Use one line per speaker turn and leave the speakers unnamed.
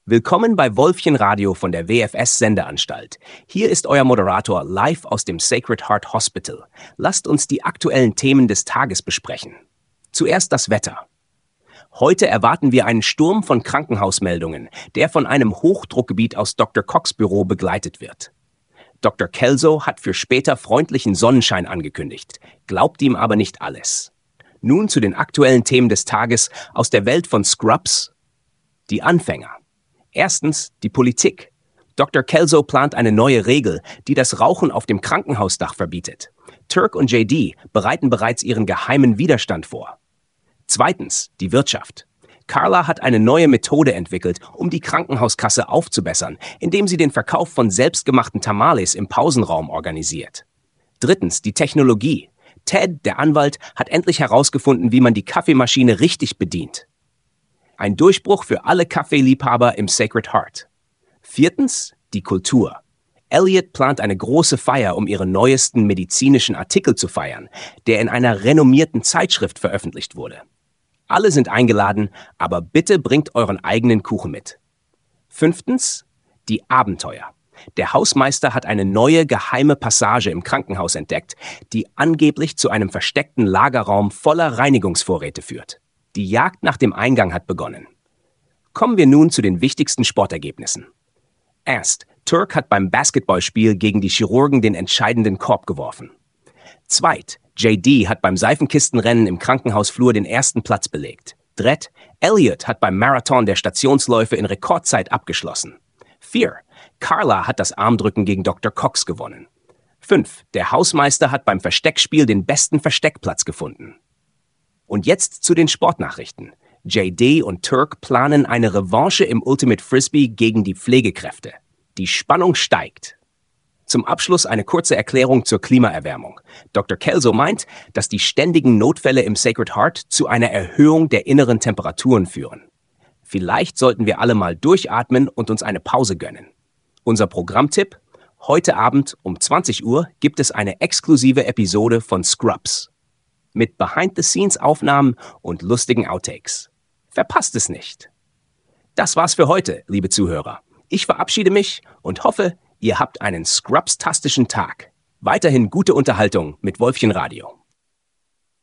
Willkommen bei Wolfchen Radio von der WFS Sendeanstalt. Hier ist euer Moderator live aus dem Sacred Heart Hospital. Lasst uns die aktuellen Themen des Tages besprechen. Zuerst das Wetter. Heute erwarten wir einen Sturm von Krankenhausmeldungen, der von einem Hochdruckgebiet aus Dr. Cox Büro begleitet wird. Dr. Kelso hat für später freundlichen Sonnenschein angekündigt, glaubt ihm aber nicht alles. Nun zu den aktuellen Themen des Tages aus der Welt von Scrubs. Die Anfänger. Erstens die Politik. Dr. Kelso plant eine neue Regel, die das Rauchen auf dem Krankenhausdach verbietet. Turk und JD bereiten bereits ihren geheimen Widerstand vor. Zweitens die Wirtschaft. Carla hat eine neue Methode entwickelt, um die Krankenhauskasse aufzubessern, indem sie den Verkauf von selbstgemachten Tamales im Pausenraum organisiert. Drittens die Technologie. Ted, der Anwalt, hat endlich herausgefunden, wie man die Kaffeemaschine richtig bedient. Ein Durchbruch für alle Kaffeeliebhaber im Sacred Heart. Viertens, die Kultur. Elliot plant eine große Feier, um ihren neuesten medizinischen Artikel zu feiern, der in einer renommierten Zeitschrift veröffentlicht wurde. Alle sind eingeladen, aber bitte bringt euren eigenen Kuchen mit. Fünftens, die Abenteuer. Der Hausmeister hat eine neue geheime Passage im Krankenhaus entdeckt, die angeblich zu einem versteckten Lagerraum voller Reinigungsvorräte führt. Die Jagd nach dem Eingang hat begonnen. Kommen wir nun zu den wichtigsten Sportergebnissen. Erst, Turk hat beim Basketballspiel gegen die Chirurgen den entscheidenden Korb geworfen. Zweit, JD hat beim Seifenkistenrennen im Krankenhausflur den ersten Platz belegt. Dritt, Elliot hat beim Marathon der Stationsläufe in Rekordzeit abgeschlossen. 4, Carla hat das Armdrücken gegen Dr. Cox gewonnen. 5, der Hausmeister hat beim Versteckspiel den besten Versteckplatz gefunden. Und jetzt zu den Sportnachrichten. JD und Turk planen eine Revanche im Ultimate Frisbee gegen die Pflegekräfte. Die Spannung steigt. Zum Abschluss eine kurze Erklärung zur Klimaerwärmung. Dr. Kelso meint, dass die ständigen Notfälle im Sacred Heart zu einer Erhöhung der inneren Temperaturen führen. Vielleicht sollten wir alle mal durchatmen und uns eine Pause gönnen. Unser Programmtipp: Heute Abend um 20 Uhr gibt es eine exklusive Episode von Scrubs. Mit Behind-the-Scenes-Aufnahmen und lustigen Outtakes. Verpasst es nicht. Das war's für heute, liebe Zuhörer. Ich verabschiede mich und hoffe, ihr habt einen Scrubs-tastischen Tag. Weiterhin gute Unterhaltung mit Wolfchen Radio.